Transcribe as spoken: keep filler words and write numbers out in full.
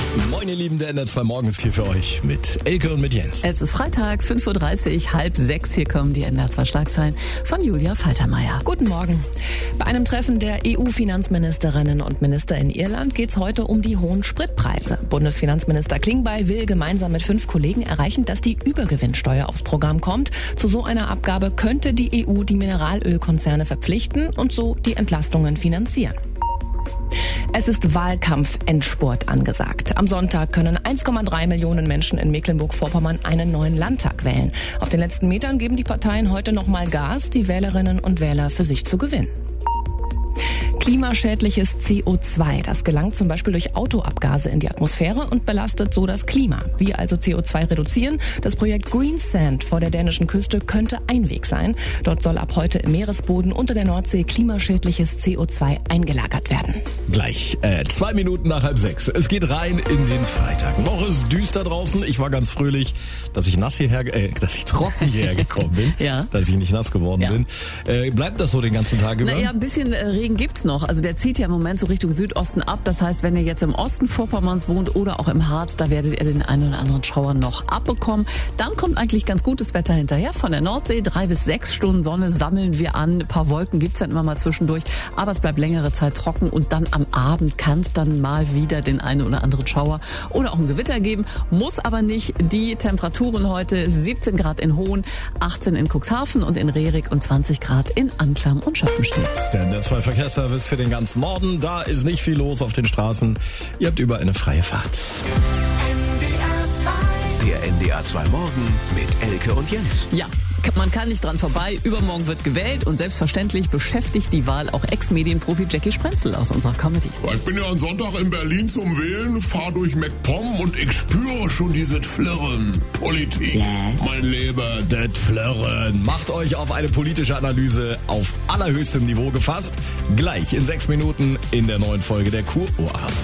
Moin ihr Lieben, der N R zwei Morgen ist hier für euch mit Elke und mit Jens. Es ist Freitag, fünf Uhr dreißig, halb sechs. Hier kommen die N R zwei Schlagzeilen von Julia Faltermeier. Guten Morgen. Bei einem Treffen der E U-Finanzministerinnen und Minister in Irland geht es heute um die hohen Spritpreise. Bundesfinanzminister Klingbeil will gemeinsam mit fünf Kollegen erreichen, dass die Übergewinnsteuer aufs Programm kommt. Zu so einer Abgabe könnte die E U die Mineralölkonzerne verpflichten und so die Entlastungen finanzieren. Es ist Wahlkampf-Endspurt angesagt. Am Sonntag können eins Komma drei Millionen Menschen in Mecklenburg-Vorpommern einen neuen Landtag wählen. Auf den letzten Metern geben die Parteien heute nochmal Gas, die Wählerinnen und Wähler für sich zu gewinnen. Klimaschädliches C O zwei, das gelangt zum Beispiel durch Autoabgase in die Atmosphäre und belastet so das Klima. Wie also C O zwei reduzieren? Das Projekt Greensand vor der dänischen Küste könnte ein Weg sein. Dort soll ab heute im Meeresboden unter der Nordsee klimaschädliches C O zwei eingelagert werden. Gleich, äh, zwei Minuten nach halb sechs. Es geht rein in den Freitag. Noch ist düster draußen. Ich war ganz fröhlich, dass ich nass hierher, äh, dass ich trocken hierher gekommen bin. Ja. Dass ich nicht nass geworden Ja. bin. Äh, bleibt das so den ganzen Tag über? Naja, ein bisschen äh, Regen gibt's noch. Also der zieht ja im Moment so Richtung Südosten ab. Das heißt, wenn ihr jetzt im Osten Vorpommerns wohnt oder auch im Harz, da werdet ihr den einen oder anderen Schauer noch abbekommen. Dann kommt eigentlich ganz gutes Wetter hinterher. Von der Nordsee drei bis sechs Stunden Sonne sammeln wir an. Ein paar Wolken gibt's dann immer mal zwischendurch. Aber es bleibt längere Zeit trocken und dann am Abend kann es dann mal wieder den einen oder anderen Schauer oder auch ein Gewitter geben. Muss aber nicht. Die Temperaturen heute siebzehn Grad in Hohn, achtzehn in Cuxhaven und in Rerik und zwanzig Grad in Anklam und Schöppenstedt. Der N R zwei Verkehrsservice für den ganzen Norden. Da ist nicht viel los auf den Straßen. Ihr habt überall eine freie Fahrt. Der N D R zwei Morgen mit Elke und Jens. Ja, man kann nicht dran vorbei. Übermorgen wird gewählt und selbstverständlich beschäftigt die Wahl auch Ex-Medienprofi Jackie Sprenzel aus unserer Comedy. Ich bin ja am Sonntag in Berlin zum Wählen, fahr durch MacPom und ich spüre schon dieses Flirren. Politik, mein Leben. Das Flirren. Macht euch auf eine politische Analyse auf allerhöchstem Niveau gefasst. Gleich in sechs Minuten in der neuen Folge der Kur-Oase.